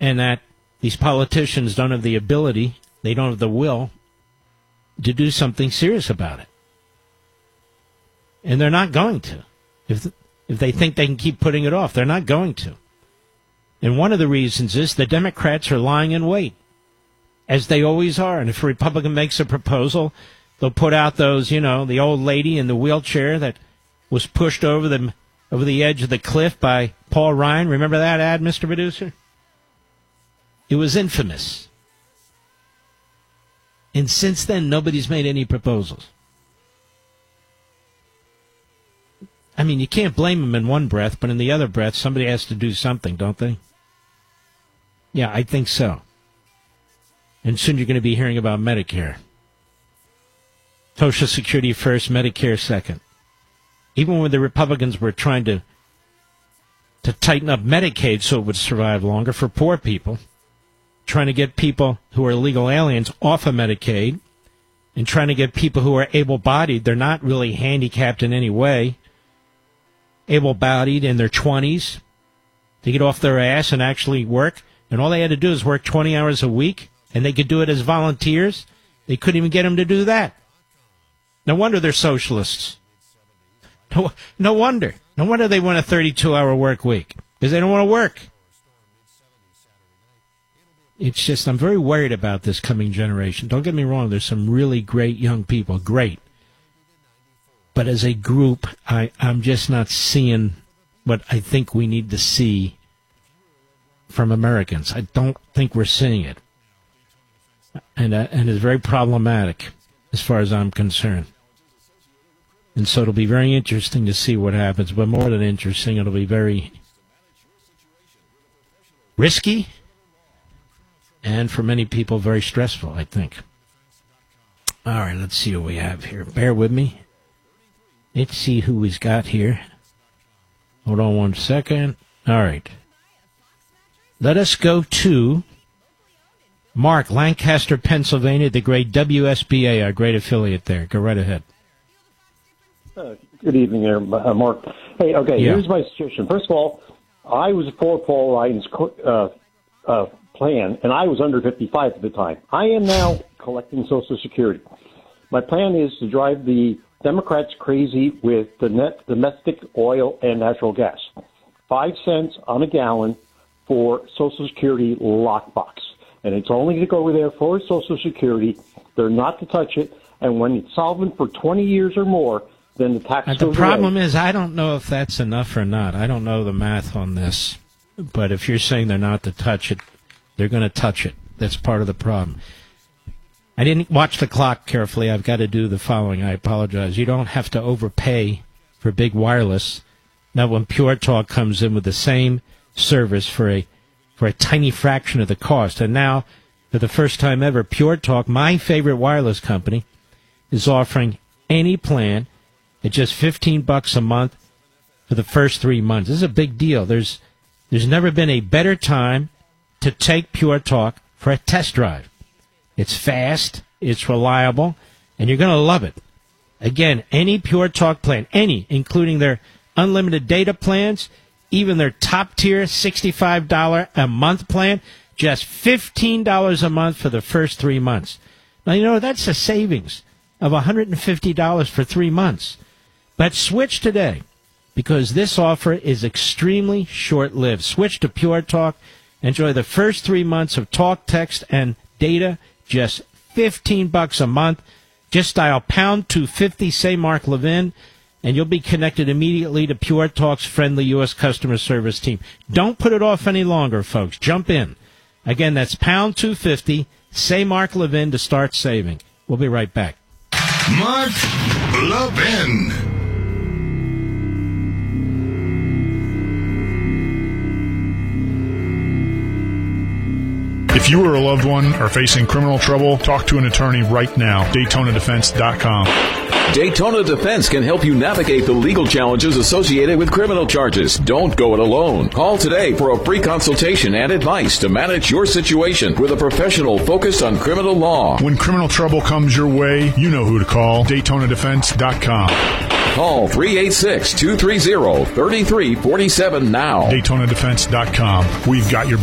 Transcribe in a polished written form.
and that these politicians don't have the ability, they don't have the will to do something serious about it. And they're not going to. If they think they can keep putting it off, they're not going to. And one of the reasons is the Democrats are lying in wait, as they always are. And if a Republican makes a proposal, they'll put out those, the old lady in the wheelchair that was pushed over the edge of the cliff by Paul Ryan. Remember that ad, Mr. Producer? It was infamous. And since then, nobody's made any proposals. I mean, you can't blame them in one breath, but in the other breath, somebody has to do something, don't they? Yeah, I think so. And soon you're going to be hearing about Medicare. Social Security first, Medicare second. Even when the Republicans were trying to tighten up Medicaid so it would survive longer for poor people, trying to get people who are illegal aliens off of Medicaid, and trying to get people who are able-bodied, they're not really handicapped in any way, able-bodied in their 20s, to get off their ass and actually work. And all they had to do is work 20 hours a week, and they could do it as volunteers. They couldn't even get them to do that. No wonder they're socialists. No wonder. No wonder they want a 32-hour work week, because they don't want to work. It's just, I'm very worried about this coming generation. Don't get me wrong, there's some really great young people, great. But as a group, I'm just not seeing what I think we need to see from Americans. I don't think we're seeing it. And it's very problematic as far as I'm concerned. And so it'll be very interesting to see what happens. But more than interesting, it'll be very risky and for many people very stressful, I think. All right, let's see what we have here. Bear with me. Let's see who we've got here. Hold on one second. All right. Let us go to Mark, Lancaster, Pennsylvania, the great WSBA, our great affiliate there. Go right ahead. Good evening there, Mark. Hey, okay, Here's my suggestion. First of all, I was for Paul Ryan's plan, and I was under 55 at the time. I am now collecting Social Security. My plan is to drive the Democrats crazy with the net domestic oil and natural gas. 5 cents on a gallon for Social Security lockbox. And it's only to go there for Social Security. They're not to touch it. And when it's solvent for 20 years or more, then the tax goes away. The problem is, I don't know if that's enough or not. I don't know the math on this. But if you're saying they're not to touch it, they're going to touch it. That's part of the problem. I didn't watch the clock carefully. I've got to do the following. I apologize. You don't have to overpay for big wireless. Now, when Pure Talk comes in with the same service for a tiny fraction of the cost, and now, for the first time ever, Pure Talk, my favorite wireless company, is offering any plan at just $15 a month for the first 3 months. This is a big deal. There's never been a better time to take Pure Talk for a test drive. It's fast, it's reliable, and you're going to love it. Again, any Pure Talk plan, any, including their unlimited data plans, even their top-tier $65 a month plan, just $15 a month for the first 3 months. Now, that's a savings of $150 for 3 months. But switch today, because this offer is extremely short-lived. Switch to Pure Talk. Enjoy the first 3 months of talk, text, and data, just $15 a month. Just dial pound 250, say Mark Levin, and you'll be connected immediately to Pure Talk's friendly U.S. customer service team. Don't put it off any longer, folks. Jump in. Again, that's pound 250, say Mark Levin to start saving. We'll be right back. Mark Levin. If you or a loved one are facing criminal trouble, talk to an attorney right now. DaytonaDefense.com. Daytona Defense can help you navigate the legal challenges associated with criminal charges. Don't go it alone. Call today for a free consultation and advice to manage your situation with a professional focused on criminal law. When criminal trouble comes your way, you know who to call. DaytonaDefense.com. Call 386-230-3347 now. DaytonaDefense.com. We've got your